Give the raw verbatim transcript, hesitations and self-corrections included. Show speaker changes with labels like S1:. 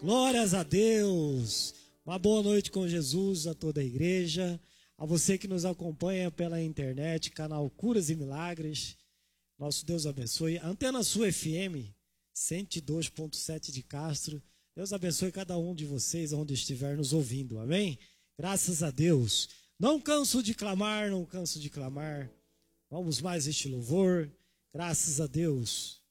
S1: Glórias a Deus. Uma boa noite com Jesus a toda a igreja. A você que nos acompanha pela internet, canal Curas e Milagres. Nosso Deus abençoe. Antena Sul F M, cento e dois ponto sete de Castro. Deus abençoe cada um de vocês onde estiver nos ouvindo. Amém? Graças a Deus. Não canso de clamar, não canso de clamar. Vamos mais este louvor. Graças a Deus.